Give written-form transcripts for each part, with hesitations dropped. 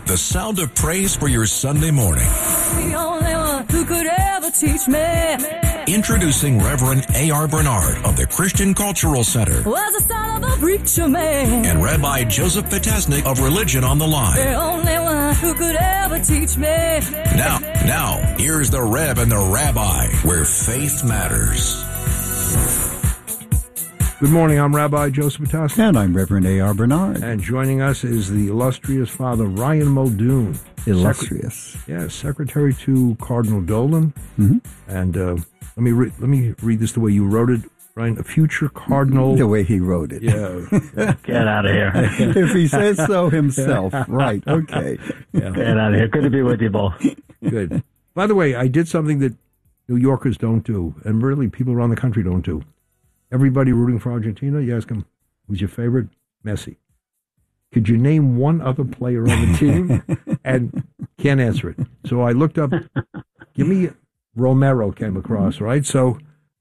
The sound of praise for your Sunday morning. The only one who could ever teach me Introducing Reverend A.R. Bernard of the Christian Cultural Center was the son of a preacher man. and Rabbi Joseph Potasnik of Religion on the Line. The only one who could ever teach me. Now, here's the Rev and the Rabbi, where faith matters. Good morning, I'm Rabbi Joseph Potasnik. And I'm Reverend A.R. Bernard. And joining us is the illustrious Father Ryan Muldoon. Illustrious. Secretary to Cardinal Dolan. Mm-hmm. And let me read this the way you wrote it, Ryan. A future cardinal. The way he wrote it. Yeah. Get out of here. If he says so himself. Right, okay. Yeah. Get out of here. Good to be with you both. Good. By the way, I did something that New Yorkers don't do, and really people around the country don't do. Everybody rooting for Argentina, you ask them, who's your favorite? Messi. Could you name one other player on the team? And can't answer it. So I looked up, give me Romero came across, right? So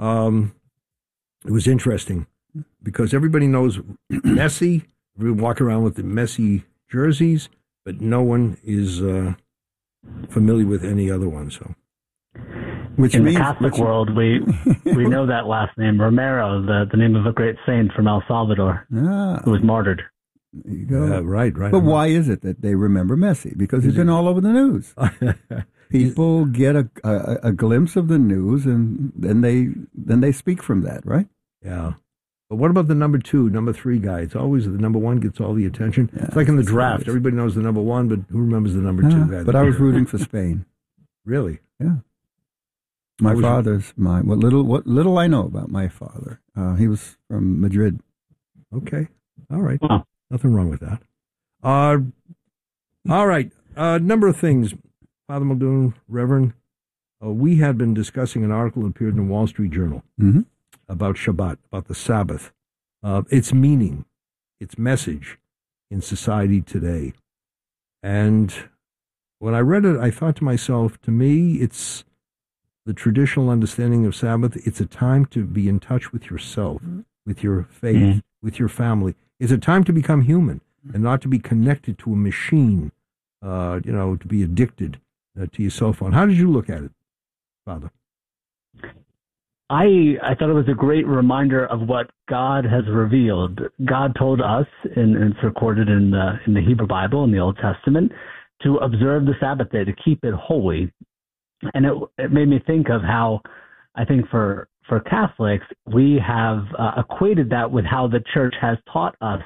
it was interesting because everybody knows Messi. We walk around with the Messi jerseys, but no one is familiar with any other one. So, Which In the means, Catholic world, we know that last name, Romero, the name of a great saint from El Salvador who was martyred. There you go. right. But why is it that they remember Messi? Because he's been all over the news. People get a glimpse of the news, and then they speak from that, right? Yeah. But what about the number 2, number 3 guy? It's always the number 1 gets all the attention. Yeah, it's like in the that's draft. nice. Everybody knows the number 1, but who remembers the number 2 guy? But I was rooting for Spain. Really? Yeah. My father's what little I know about my father. He was from Madrid. Okay. All right. Wow. Nothing wrong with that. All right. Number of things. Father Muldoon, Reverend, we had been discussing an article that appeared in the Wall Street Journal Mm-hmm. about Shabbat, about the Sabbath, its meaning, its message in society today. And when I read it, I thought to myself, to me, it's the traditional understanding of Sabbath. It's a time to be in touch with yourself, with your faith, with your family. It's a time to become human and not to be connected to a machine, to be addicted to your cell phone. How did you look at it, Father? I thought it was a great reminder of what God has revealed. God told us, and it's recorded in the Hebrew Bible in the Old Testament, to observe the Sabbath day, to keep it holy. And it made me think of how, I think for Catholics, we have equated that with how the Church has taught us,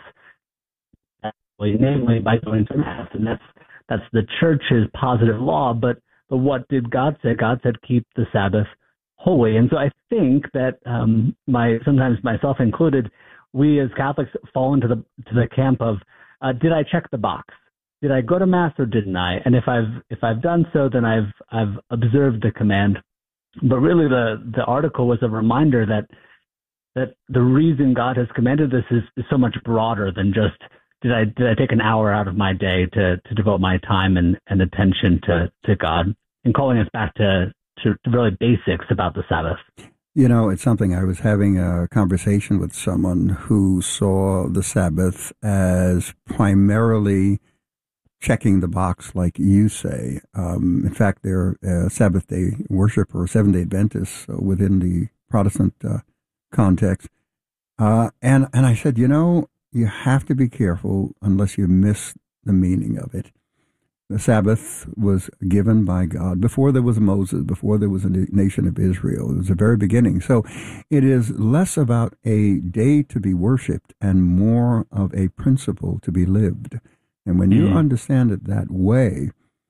namely by going to Mass, and that's the Church's positive law. But what did God say? God said, keep the Sabbath holy. And so I think that sometimes myself included, we as Catholics fall into the camp of, did I check the box? Did I go to Mass or didn't I? And if I've done so, then I've observed the command. But really, the article was a reminder that the reason God has commanded this is so much broader than just did I take an hour out of my day to devote my time and attention to God, and calling us back to really basics about the Sabbath. You know, it's something. I was having a conversation with someone who saw the Sabbath as primarily checking the box, like you say. In fact, they're Sabbath day worship or Seventh-day Adventists within the Protestant context. And I said, you have to be careful unless you miss the meaning of it. The Sabbath was given by God before there was Moses, before there was a nation of Israel. It was the very beginning. So it is less about a day to be worshipped and more of a principle to be lived. And when you understand it that way,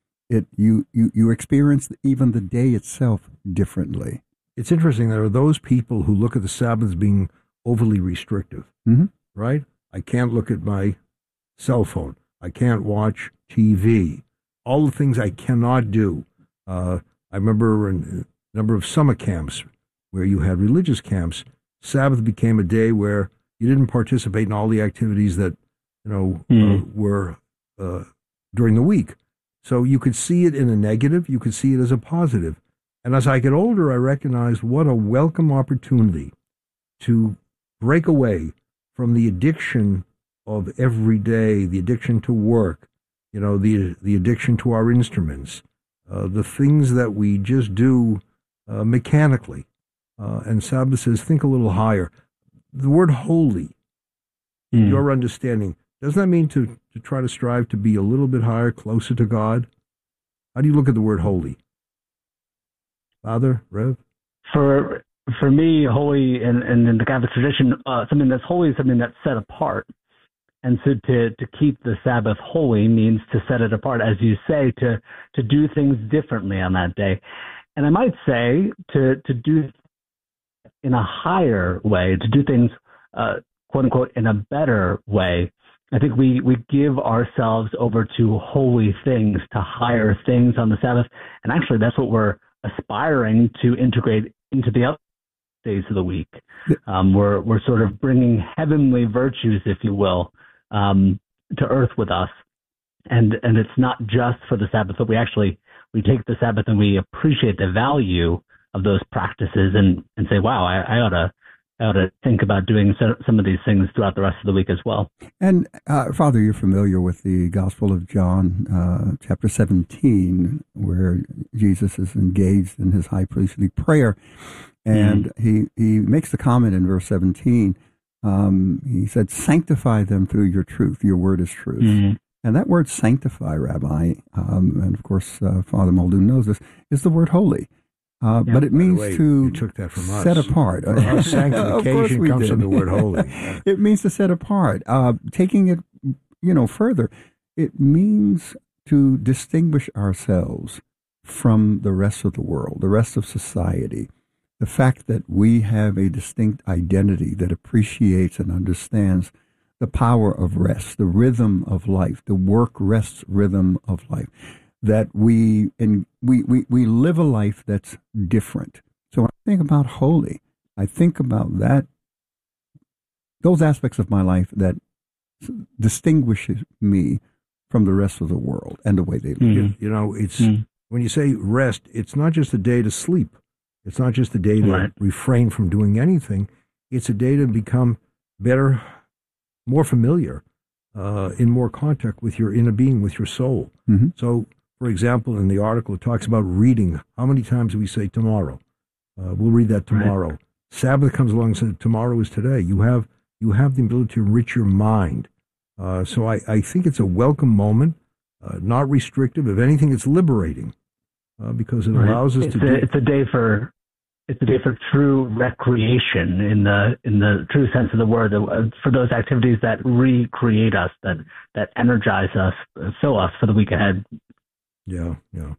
you experience even the day itself differently. It's interesting. There are those people who look at the Sabbath as being overly restrictive, right? I can't look at my cell phone. I can't watch TV. All the things I cannot do. I remember in a number of summer camps where you had religious camps, Sabbath became a day where you didn't participate in all the activities that were during the week. So you could see it in a negative, you could see it as a positive. And as I get older, I recognized what a welcome opportunity to break away from the addiction of every day, the addiction to work, the addiction to our instruments, the things that we just do mechanically. And Sabbath says, think a little higher. The word holy, in your understanding, doesn't that mean to try to strive to be a little bit higher, closer to God? How do you look at the word holy? Father, Rev? For me, holy and in the Catholic tradition, something that's holy is something that's set apart. And so to keep the Sabbath holy means to set it apart, as you say, to do things differently on that day. And I might say to do in a higher way, to do things, quote unquote, in a better way. I think we give ourselves over to holy things, to higher things on the Sabbath. And actually, that's what we're aspiring to integrate into the other days of the week. We're sort of bringing heavenly virtues, if you will, to earth with us. And it's not just for the Sabbath, but we take the Sabbath and we appreciate the value of those practices and say, wow, I ought to think about doing some of these things throughout the rest of the week as well. And Father, you're familiar with the Gospel of John, chapter 17, where Jesus is engaged in his high priestly prayer. And he makes the comment in verse 17, he said, sanctify them through your truth. Your word is truth. And that word sanctify, Rabbi, and of course Father Muldoon knows this, is the word holy. But it means to took that from set us. apart. Our sanctification comes from the word holy. It means to set apart. Taking it, further, it means to distinguish ourselves from the rest of the world, the rest of society. The fact that we have a distinct identity that appreciates and understands the power of rest, the rhythm of life, the work-rest rhythm of life. That we live a life that's different. So when I think about holy, I think about those aspects of my life that distinguishes me from the rest of the world and the way they live. It's when you say rest, it's not just a day to sleep. It's not just a day to refrain from doing anything. It's a day to become better, more familiar, in more contact with your inner being, with your soul. So, for example, in the article, it talks about reading. How many times do we say tomorrow? We'll read that tomorrow. Right. Sabbath comes along and says, tomorrow is today. You have the ability to enrich your mind. So I think it's a welcome moment, not restrictive. If anything, it's liberating because it allows us It's a day for true recreation in the true sense of the word, for those activities that recreate us, that energize us, fill us for the week ahead. Yeah.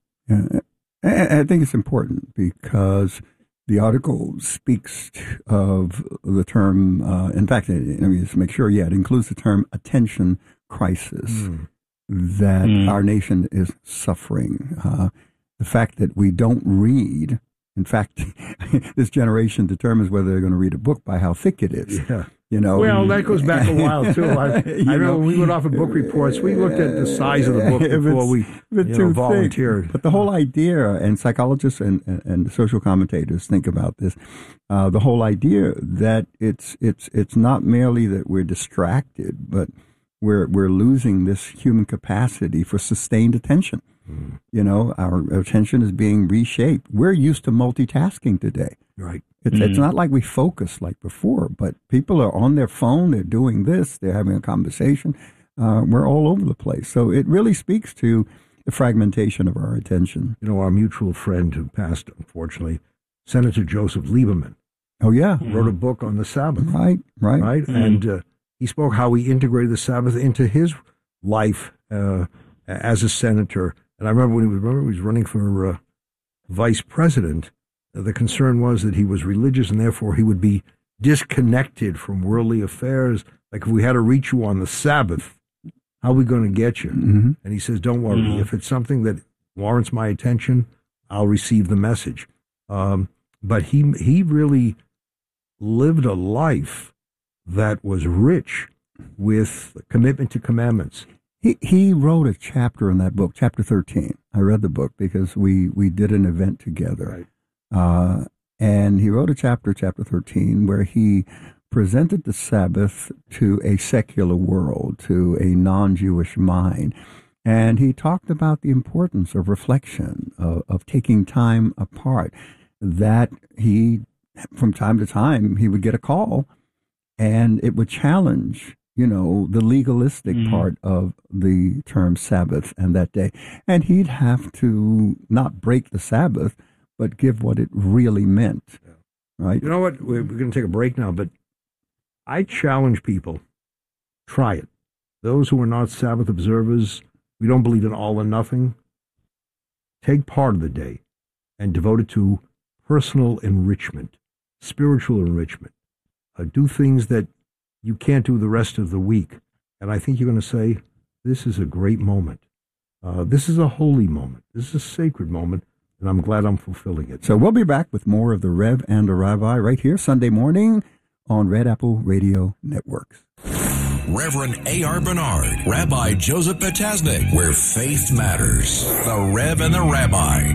I think it's important because the article speaks of the term, in fact, let me just make sure, it includes the term attention crisis that our nation is suffering. The fact that we don't read, in fact, this generation determines whether they're going to read a book by how thick it is. Yeah. Well, that goes back a while too. I know when we went off of book reports, we looked at the size of the book before we volunteered. But the whole idea, and psychologists and social commentators think about this, the whole idea that it's not merely that we're distracted, but we're losing this human capacity for sustained attention. Our attention is being reshaped. We're used to multitasking today. Right. It's not like we focus like before, but people are on their phone, they're doing this, they're having a conversation. We're all over the place. So it really speaks to the fragmentation of our attention. Our mutual friend who passed, unfortunately, Senator Joseph Lieberman. Oh, yeah. Wrote a book on the Sabbath. Right. And he spoke how he integrated the Sabbath into his life as a senator. And I remember when he was running for vice president, the concern was that he was religious and therefore he would be disconnected from worldly affairs. Like if we had to reach you on the Sabbath, how are we going to get you? And he says, don't worry. If it's something that warrants my attention, I'll receive the message. But he really lived a life that was rich with commitment to commandments. He wrote a chapter in that book, chapter 13. I read the book because we did an event together. Right. And he wrote a chapter 13, where he presented the Sabbath to a secular world, to a non-Jewish mind, And he talked about the importance of reflection, of taking time apart, that he, from time to time, he would get a call and it would challenge, the legalistic part of the term Sabbath and that day. And he'd have to not break the Sabbath, but give what it really meant. Yeah. Right? You know what? We're going to take a break now, but I challenge people, try it. Those who are not Sabbath observers, we don't believe in all or nothing, take part of the day and devote it to personal enrichment, spiritual enrichment. Do things that you can't do the rest of the week. And I think you're going to say, this is a great moment. This is a holy moment. This is a sacred moment, and I'm glad I'm fulfilling it. So we'll be back with more of the Rev and the Rabbi right here Sunday morning on Red Apple Radio Networks. Reverend A.R. Bernard, Rabbi Joseph Potasnik, where faith matters. The Rev and the Rabbi.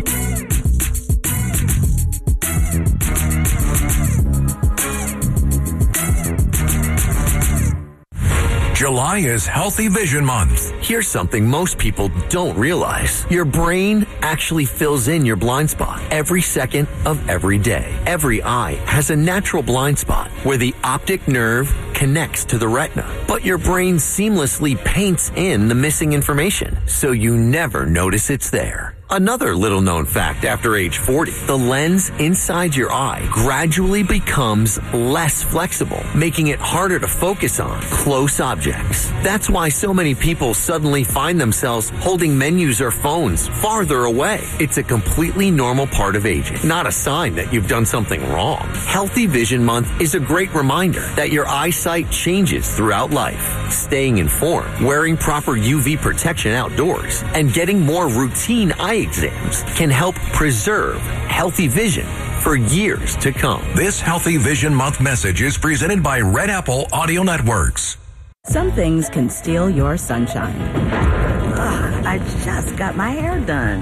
July is Healthy Vision Month. Here's something most people don't realize. Your brain actually fills in your blind spot every second of every day. Every eye has a natural blind spot where the optic nerve connects to the retina, but your brain seamlessly paints in the missing information, so you never notice it's there. Another little known fact after age 40, the lens inside your eye gradually becomes less flexible, making it harder to focus on close objects. That's why so many people suddenly find themselves holding menus or phones farther away. It's a completely normal part of aging, not a sign that you've done something wrong. Healthy Vision Month is a great reminder that your eyesight changes throughout life. Staying informed, wearing proper UV protection outdoors, and getting more routine eye exams can help preserve healthy vision for years to come. This Healthy Vision Month message is presented by Red Apple Audio Networks. Some things can steal your sunshine. Ugh, I just got my hair done.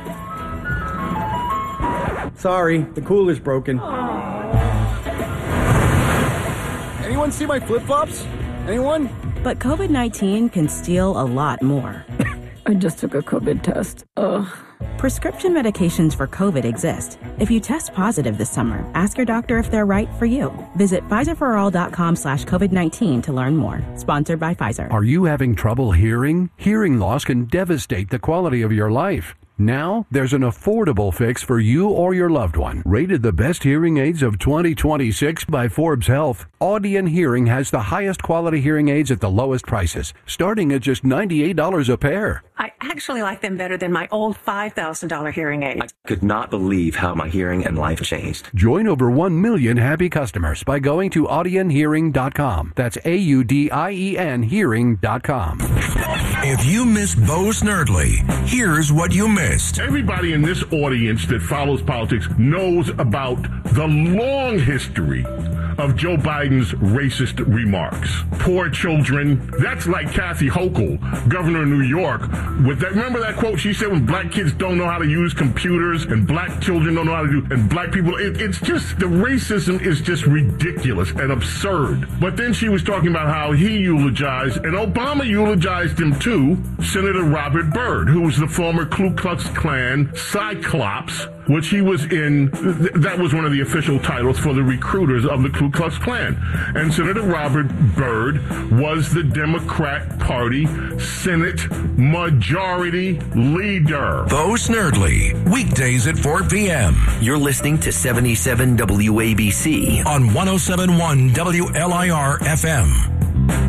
Sorry, the cooler's broken. Anyone see my flip-flops? Anyone? But COVID-19 can steal a lot more. I just took a COVID test. Ugh. Prescription medications for COVID exist. If you test positive this summer, ask your doctor if they're right for you. Visit PfizerForAll.com/COVID-19 to learn more. Sponsored by Pfizer. Are you having trouble hearing? Hearing loss can devastate the quality of your life. Now, there's an affordable fix for you or your loved one. Rated the best hearing aids of 2026 by Forbes Health, Audion Hearing has the highest quality hearing aids at the lowest prices, starting at just $98 a pair. I actually like them better than my old $5,000 hearing aids. I could not believe how my hearing and life changed. Join over 1 million happy customers by going to audionhearing.com. That's AUDIEN hearing.com. If you missed Bo Snerdley, here's what you missed. Everybody in this audience that follows politics knows about the long history of Joe Biden's racist remarks. Poor children. That's like Kathy Hochul, governor of New York. With that, remember that quote she said when black kids don't know how to use computers and black children don't know how to do, and black people, it's just, the racism is just ridiculous and absurd. But then she was talking about how he eulogized, and Obama eulogized him too, Senator Robert Byrd, who was the former Ku Klux Klan Cyclops, which he was in. That was one of the official titles for the recruiters of the Ku Klux Klan. And Senator Robert Byrd was the Democrat Party Senate Majority Leader. Bo Snerdley, weekdays at 4 p.m. You're listening to 77 WABC on 107.1 WLIR FM.